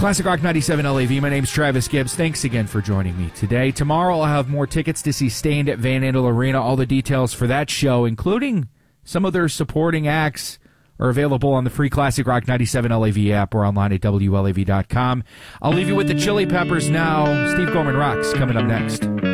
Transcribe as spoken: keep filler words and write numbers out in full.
Classic Rock ninety-seven L A V. My name's Travis Gibbs. Thanks again for joining me today. Tomorrow I'll have more tickets to see Stained at Van Andel Arena. All the details for that show, including some of their supporting acts, are available on the free Classic Rock ninety-seven L A V app or online at W L A V dot com. I'll leave you with the Chili Peppers now. Steve Gorman Rocks coming up next.